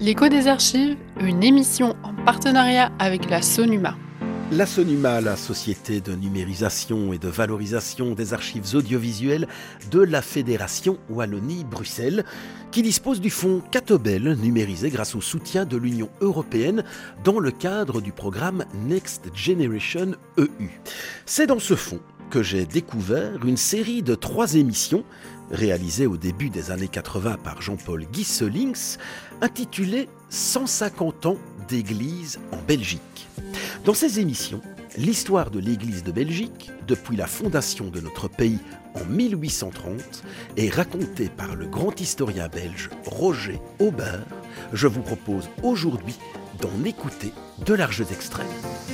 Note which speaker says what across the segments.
Speaker 1: L'écho des archives, une émission en partenariat avec la SONUMA.
Speaker 2: La SONUMA, la Société de numérisation et de valorisation des archives audiovisuelles de la Fédération Wallonie-Bruxelles, qui dispose du fonds Catobel, numérisé grâce au soutien de l'Union européenne dans le cadre du programme Next Generation EU. C'est dans ce fonds que j'ai découvert une série de 3 émissions réalisées au début des années 80 par Jean-Paul Gieselings, intitulée « 150 ans d'Église en Belgique ». Dans ces émissions, l'histoire de l'Église de Belgique, depuis la fondation de notre pays en 1830, est racontée par le grand historien belge Roger Aubert. Je vous propose aujourd'hui d'en écouter de larges extraits.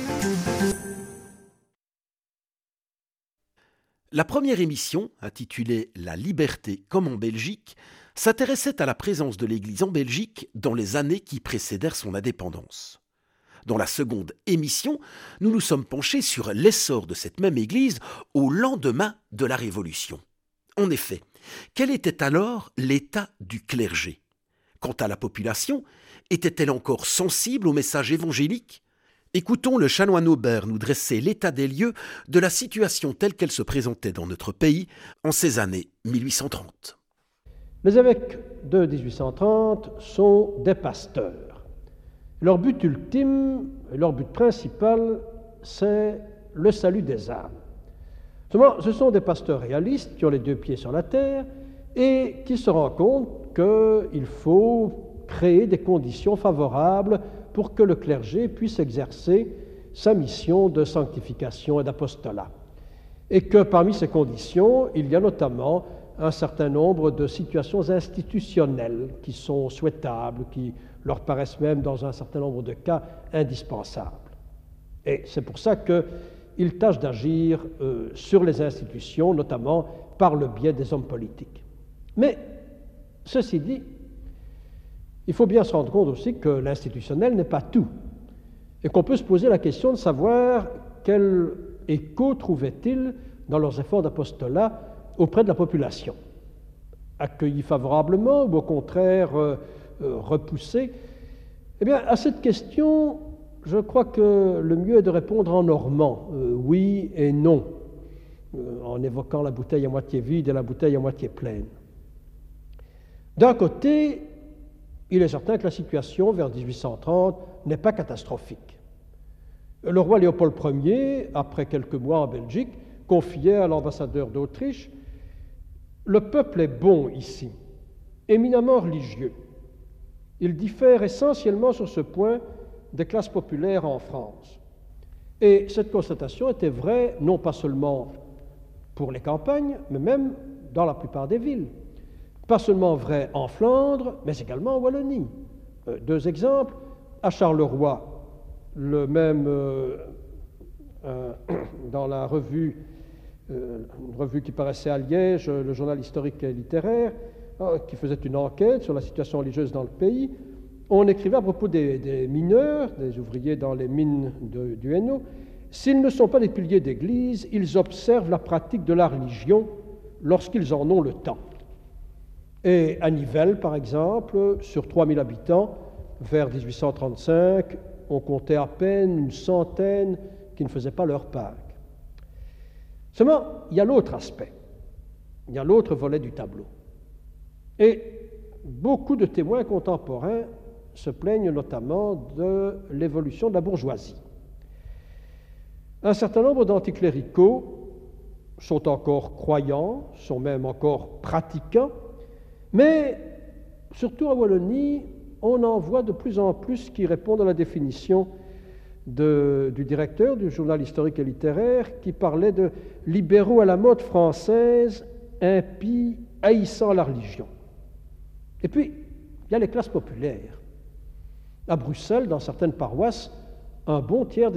Speaker 2: La première émission, intitulée « La liberté comme en Belgique », s'intéressait à la présence de l'Église en Belgique dans les années qui précédèrent son indépendance. Dans la seconde émission, nous nous sommes penchés sur l'essor de cette même Église au lendemain de la Révolution. En effet, quel était alors l'état du clergé ? Quant à la population, était-elle encore sensible au message évangélique ? Écoutons le chanoine Aubert nous dresser l'état des lieux de la situation telle qu'elle se présentait dans notre pays en ces années 1830.
Speaker 3: Les évêques de 1830 sont des pasteurs. Leur but ultime, leur but principal, c'est le salut des âmes. Seulement, ce sont des pasteurs réalistes qui ont les 2 pieds sur la terre et qui se rendent compte qu'il faut créer des conditions favorables pour que le clergé puisse exercer sa mission de sanctification et d'apostolat. Et que parmi ces conditions, il y a notamment un certain nombre de situations institutionnelles qui sont souhaitables, qui leur paraissent même dans un certain nombre de cas indispensables. Et c'est pour ça qu'ils tâchent d'agir sur les institutions, notamment par le biais des hommes politiques. Mais, ceci dit, il faut bien se rendre compte aussi que l'institutionnel n'est pas tout, et qu'on peut se poser la question de savoir quel écho trouvaient-ils dans leurs efforts d'apostolat auprès de la population. Accueillis favorablement ou au contraire repoussés? Eh bien, à cette question, je crois que le mieux est de répondre en normand, oui et non, en évoquant la bouteille à moitié vide et la bouteille à moitié pleine. D'un côté, il est certain que la situation vers 1830 n'est pas catastrophique. Le roi Léopold Ier, après quelques mois en Belgique, confiait à l'ambassadeur d'Autriche: « Le peuple est bon ici, éminemment religieux. Il diffère essentiellement sur ce point des classes populaires en France. » Et cette constatation était vraie non pas seulement pour les campagnes, mais même dans la plupart des villes. Pas seulement vrai en Flandre, mais également en Wallonie. 2 exemples. À Charleroi, le même dans la revue, une revue qui paraissait à Liège, le journal historique et littéraire, qui faisait une enquête sur la situation religieuse dans le pays, on écrivait à propos des mineurs, des ouvriers dans les mines du Hainaut: « S'ils ne sont pas des piliers d'église, ils observent la pratique de la religion lorsqu'ils en ont le temps. » Et à Nivelles, par exemple, sur 3000 habitants, vers 1835, on comptait à peine une centaine qui ne faisaient pas leur Pâques. Seulement, il y a l'autre aspect, il y a l'autre volet du tableau. Et beaucoup de témoins contemporains se plaignent notamment de l'évolution de la bourgeoisie. Un certain nombre d'anticléricaux sont encore croyants, sont même encore pratiquants, mais surtout en Wallonie, on en voit de plus en plus qui répondent à la définition du directeur du journal historique et littéraire, qui parlait de libéraux à la mode française, impies, haïssant la religion. Et puis, il y a les classes populaires. À Bruxelles, dans certaines paroisses, un bon tiers